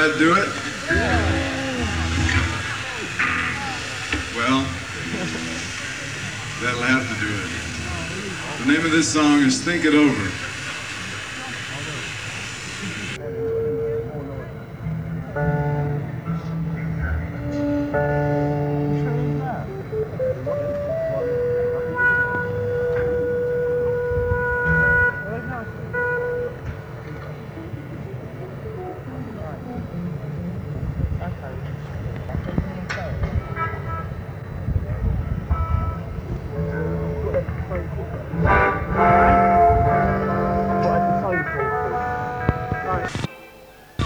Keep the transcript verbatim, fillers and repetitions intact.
that do it? Well, that'll have to do it. The name of this song is Think It Over.